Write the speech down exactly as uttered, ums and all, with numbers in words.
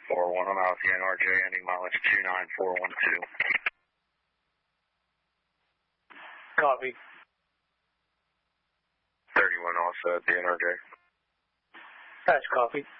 four one, I'm out with the N R J, ending mileage two nine four one two. Copy. thirty-one also at the N R J. That's copy.